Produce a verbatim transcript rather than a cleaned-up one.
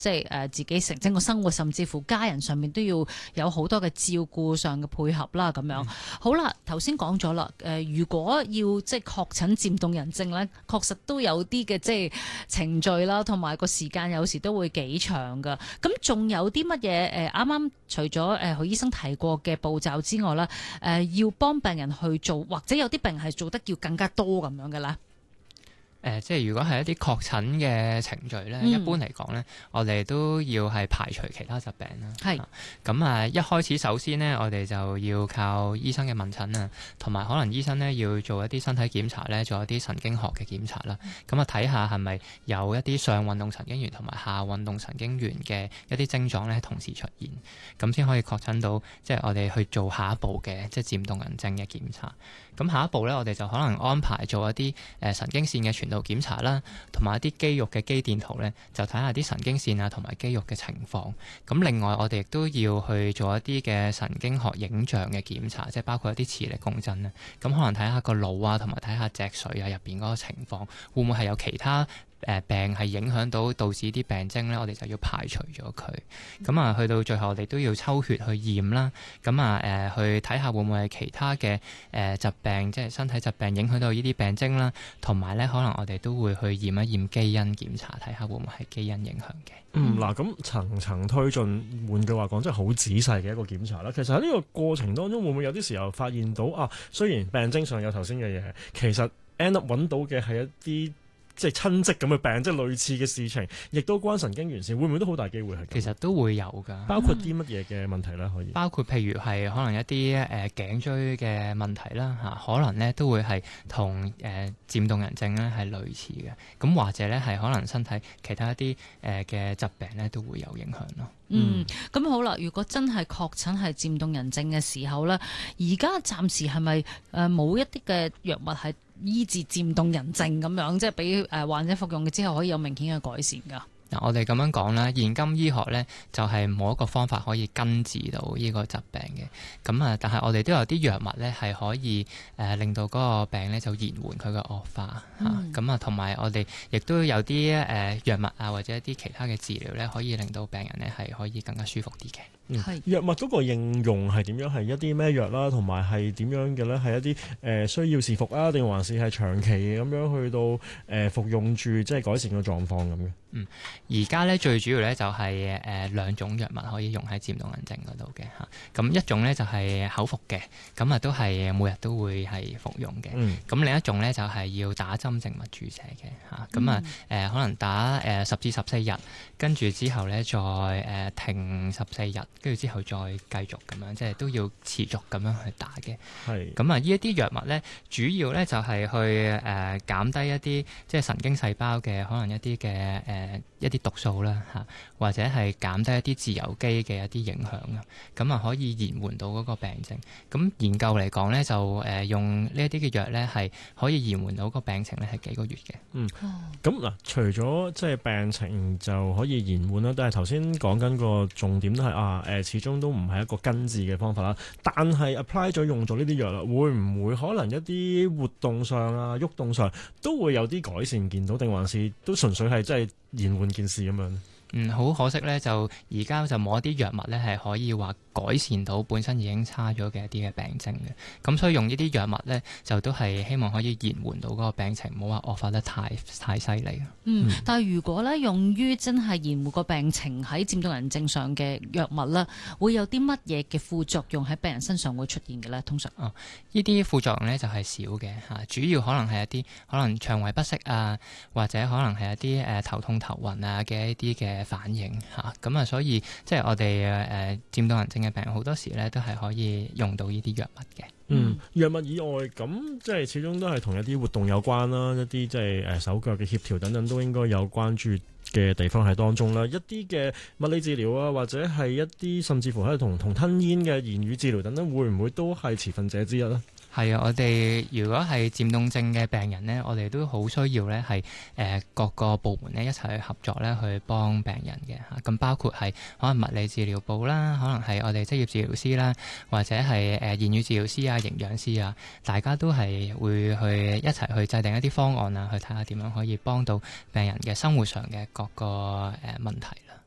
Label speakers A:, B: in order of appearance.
A: 即係誒自己成整個生活，甚至乎家人上面都要有好多嘅照顧上嘅配合啦，咁樣。嗯、好啦，頭先講咗啦，誒、呃、如果要即係確診漸凍人症咧，確實都有啲嘅即係程序啦，同埋個時間有時都會幾長噶。咁仲有啲乜嘢誒？啱啱除咗誒許醫生提過嘅步驟之外啦，誒、呃、要幫病人去做，或者有啲病係做得要更加多咁樣嘅啦。
B: 誒、呃，即係如果係一啲確診嘅程序咧，嗯、一般嚟講咧，我哋都要係排除其他疾病啦。係是。咁啊，一開始首先咧，我哋就要靠醫生嘅問診啊，同埋可能醫生咧要做一啲身體檢查咧，做一啲神經學嘅檢查啦。咁啊、嗯，睇下係咪有一啲上運動神經元同埋下運動神經元嘅一啲症狀咧同時出現，咁先可以確診到，即係我哋去做下一步嘅即係漸凍人症嘅檢查。咁下一步咧，我哋就可能安排做一啲誒神經線嘅傳導檢查啦，同埋一啲肌肉嘅肌電圖咧，就睇下啲神經線啊同埋肌肉嘅情況。咁另外我哋亦都要去做一啲嘅神經學影像嘅檢查，即係包括一啲磁力共振啦。咁可能睇下個腦啊，同埋睇下脊髓啊入邊嗰個情況，會唔會係有其他誒病係影響到導致啲病徵咧？我哋就要排除咗佢。咁啊，去到最後我哋都要抽血去驗啦。咁啊誒，去睇下會唔會係其他嘅誒疾病，即係身體疾病影響到呢啲病徵啦。同埋咧，可能我哋都會去驗一驗基因檢查，睇下會唔會係基因影響嘅。
C: 嗯，嗱，咁層層推進，換句話講，真係好仔細嘅一個檢查啦。其實喺呢個過程當中，會唔會有啲時候發現到啊？雖然病徵上有頭先嘅嘢，其實 end up 揾到嘅係一啲即係親戚咁嘅病，即係類似嘅事情，亦都關神經元線，會唔會都好大機會係？其實
B: 都會有㗎。
C: 包括啲乜嘢嘅問題咧？可以
B: 包括譬如係可能一啲誒、呃、頸椎嘅問題啦嚇、啊，可能咧都會係同誒漸凍人症咧係類似嘅。咁或者咧係可能身體其他一啲誒嘅疾病咧都會有影響咯。
A: 嗯，咁好啦，如果真係確診係漸凍人症嘅時候咧，而家暫時係咪誒冇一啲嘅藥物係醫治漸凍人症咁樣，即係俾誒患者服用嘅之後可以有明顯嘅改善㗎？
B: 嗱，我哋咁樣講啦，現今醫學咧就係冇一個方法可以根治到呢個疾病嘅。咁啊，但係我哋都有啲藥物咧係可以誒、呃、令到嗰個病咧就延緩佢嘅惡化嚇。咁、嗯、啊，同埋我哋亦都有啲誒、呃、藥物啊，或者一啲其他嘅治療咧，可以令到病人咧係可以更加舒服啲嘅。
C: 嗯，藥物嗰個應用係點樣？係一啲咩藥啦，同埋係點樣嘅咧？係一啲誒、呃、需要時服啊，定還是係長期咁樣去到誒、呃、服用住，即係改善個狀況咁嘅？
B: 嗯，而家咧最主要咧就係誒兩種藥物可以用喺漸凍人症嗰度嘅嚇。咁、啊、一種咧就係、是、口服嘅，咁啊都係每日都會係服用嘅。咁、嗯、另一種咧就係、是、要打針靜脈注射嘅嚇。咁啊誒、呃、可能打誒十至十四日，跟住之後咧再誒、呃、停十四日。跟住之後再繼續咁樣，即係都要持續咁樣去打嘅。係咁啊！呢一啲藥物咧，主要咧就係去誒、呃、減低一啲即係神經細胞嘅可能一啲嘅誒一啲毒素啦嚇，或者係減低一啲自由基嘅一啲影響啊。咁啊可以延緩到嗰個病症。咁研究嚟講咧，就誒、呃、用呢一啲嘅藥咧係可以延緩到個病情咧係幾個月嘅。
C: 嗯，咁嗱，除咗即係病情就可以延緩啦，但係頭先講緊個重點都係啊。誒，始終都唔係一個根治嘅方法啦。但係 apply 咗用咗呢啲藥啦，會唔會可能一啲活動上啊、喐動上都會有啲改善見到，定還是都純粹係真係延緩件事咁樣？
B: 嗯，好可惜咧，就而家就冇一啲藥物咧係可以話改善到本身已經差咗嘅一啲嘅病症嘅。咁所以用呢啲藥物咧，就都係希望可以延緩到嗰個病情，唔好話惡化得太太犀利。
A: 嗯，但係如果咧用於真係延緩個病情喺漸凍人症上嘅藥物咧，會有啲乜嘢嘅副作用喺病人身上會出現嘅咧？通常
B: 哦，呢啲副作用咧就係少嘅嚇，主要可能係一啲可能腸胃不適啊，或者可能係一啲誒、呃、頭痛頭暈啊嘅一啲嘅反應嚇，咁啊，所以即係我哋誒漸凍人症嘅病人好多時咧都係可以用到呢啲藥物嘅。
C: 嗯，藥物以外，咁即係始終都係同一啲活動有關啦，一啲即係誒手腳嘅協調等等都應該有關注嘅地方喺當中啦。一啲嘅物理治療啊，或者係一啲甚至乎係同同吞嚥嘅言語治療等等，會唔會都係持份者之一呢？
B: 係啊，我哋如果係漸凍症嘅病人呢，我哋都好需要呢係誒各個部門呢一齊去合作呢去幫病人嘅嚇。咁包括係可能物理治療部啦，可能係我哋職業治療師啦，或者係誒言語治療師啊、營養師啊，大家都係會去一齊去制定一啲方案啊，去睇下點樣可以幫到病人嘅生活上嘅各個誒問題啦。